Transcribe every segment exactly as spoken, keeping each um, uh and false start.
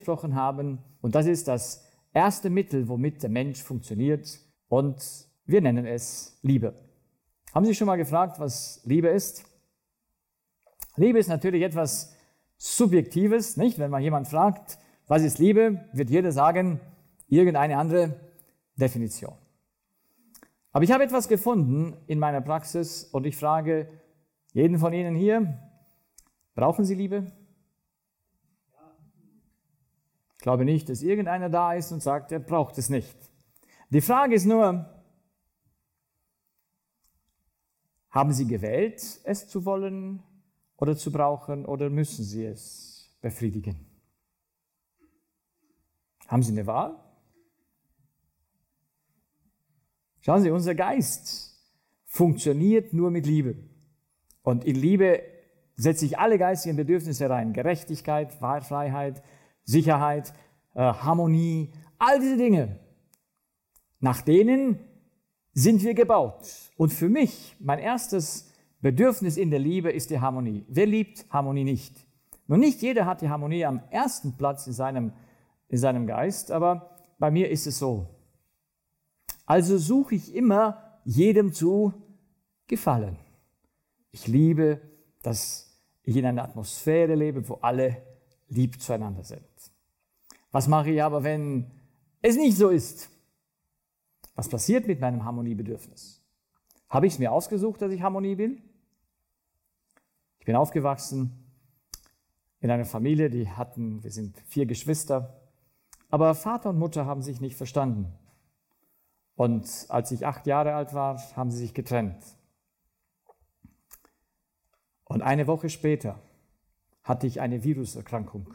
gesprochen haben. Und das ist das erste Mittel, womit der Mensch funktioniert. Und wir nennen es Liebe. Haben Sie schon mal gefragt, was Liebe ist? Liebe ist natürlich etwas Subjektives, nicht? Wenn man jemand fragt, was ist Liebe, wird jeder sagen, irgendeine andere Definition. Aber ich habe etwas gefunden in meiner Praxis und ich frage jeden von Ihnen hier, brauchen Sie Liebe? Ich glaube nicht, dass irgendeiner da ist und sagt, er braucht es nicht. Die Frage ist nur, haben Sie gewählt, es zu wollen oder zu brauchen, oder müssen Sie es befriedigen? Haben Sie eine Wahl? Schauen Sie, unser Geist funktioniert nur mit Liebe. Und in Liebe setze ich alle geistigen Bedürfnisse rein. Gerechtigkeit, Freiheit, Sicherheit, äh, Harmonie, all diese Dinge. Nach denen sind wir gebaut. Und für mich, mein erstes Bedürfnis in der Liebe ist die Harmonie. Wer liebt Harmonie nicht? Nun, nicht jeder hat die Harmonie am ersten Platz in seinem, in seinem Geist, aber bei mir ist es so. Also suche ich immer, jedem zu gefallen. Ich liebe, dass ich in einer Atmosphäre lebe, wo alle lieb zueinander sind. Was mache ich aber, wenn es nicht so ist? Was passiert mit meinem Harmoniebedürfnis? Habe ich es mir ausgesucht, dass ich Harmonie will? Ich bin aufgewachsen in einer Familie, die hatten, wir sind vier Geschwister, aber Vater und Mutter haben sich nicht verstanden. Und als ich acht Jahre alt war, haben sie sich getrennt. Und eine Woche später hatte ich eine Viruserkrankung.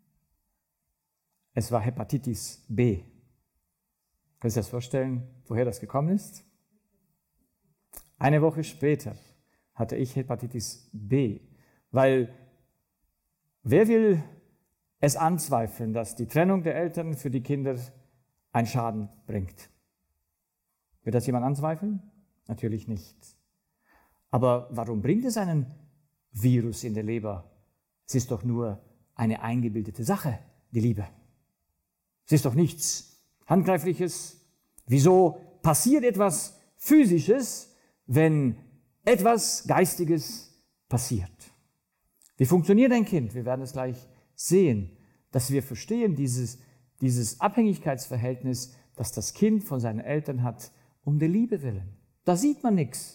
Es war Hepatitis B. Können Sie sich das vorstellen, woher das gekommen ist? Eine Woche später hatte ich Hepatitis B, weil wer will es anzweifeln, dass die Trennung der Eltern für die Kinder einen Schaden bringt? Wird das jemand anzweifeln? Natürlich nicht. Aber warum bringt es einen Virus in der Leber? Es ist doch nur eine eingebildete Sache, die Liebe. Es ist doch nichts Handgreifliches. Wieso passiert etwas Physisches, wenn etwas Geistiges passiert? Wie funktioniert ein Kind? Wir werden es gleich sehen, dass wir verstehen, dieses, dieses Abhängigkeitsverhältnis, das das Kind von seinen Eltern hat, um der Liebe willen. Da sieht man nichts.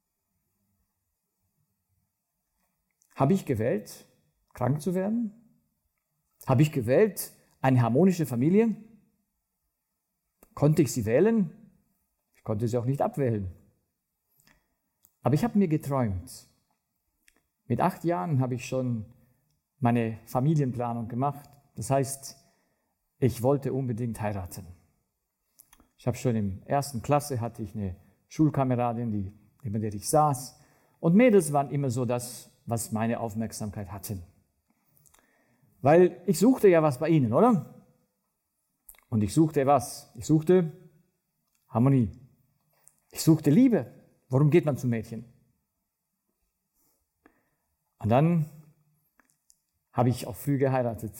Habe ich gewählt, krank zu werden? Habe ich gewählt, eine harmonische Familie? Konnte ich sie wählen? Ich konnte sie auch nicht abwählen. Aber ich habe mir geträumt. Mit acht Jahren habe ich schon meine Familienplanung gemacht. Das heißt, ich wollte unbedingt heiraten. Ich habe schon in der ersten Klasse hatte ich eine Schulkameradin, die, neben der ich saß. Und Mädels waren immer so das, was meine Aufmerksamkeit hatten. Weil ich suchte ja was bei ihnen, oder? Und ich suchte was? Ich suchte Harmonie. Ich suchte Liebe. Warum geht man zu Mädchen? Und dann habe ich auch früh geheiratet.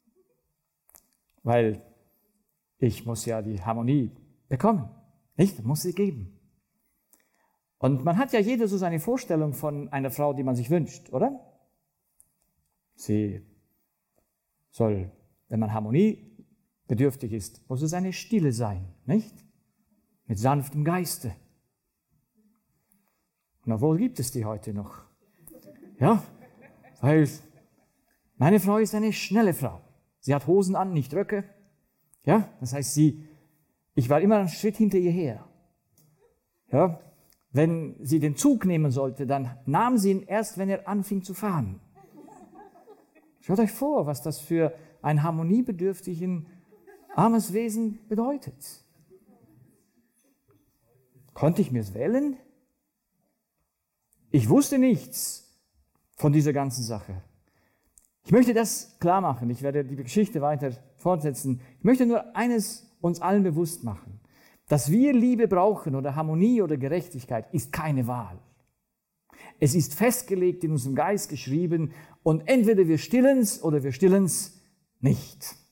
Weil ich muss ja die Harmonie bekommen. Nicht? Das muss sie geben. Und man hat ja jeder so seine Vorstellung von einer Frau, die man sich wünscht, oder? Sie soll, wenn man harmoniebedürftig ist, muss es eine Stille sein, nicht? Mit sanftem Geiste. Und obwohl gibt es die heute noch. Ja, weil meine Frau ist eine schnelle Frau. Sie hat Hosen an, nicht Röcke. Ja, das heißt, sie, ich war immer einen Schritt hinter ihr her. Ja, wenn sie den Zug nehmen sollte, dann nahm sie ihn erst, wenn er anfing zu fahren. Schaut euch vor, was das für ein harmoniebedürftigen, armes Wesen bedeutet. Konnte ich mir es wählen? Ich wusste nichts von dieser ganzen Sache. Ich möchte das klar machen. Ich werde die Geschichte weiter fortsetzen. Ich möchte nur eines uns allen bewusst machen. Dass wir Liebe brauchen oder Harmonie oder Gerechtigkeit, ist keine Wahl. Es ist festgelegt in unserem Geist geschrieben und entweder wir stillen's oder wir stillen's nicht.